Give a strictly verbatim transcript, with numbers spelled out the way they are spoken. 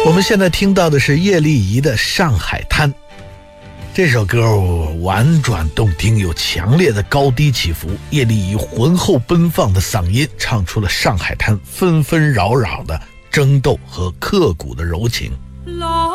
我们现在听到的是叶丽仪的《上海滩》。这首歌婉转动听，有强烈的高低起伏，叶丽仪浑厚奔放的嗓音唱出了上海滩纷纷扰扰的争斗和刻骨的柔情。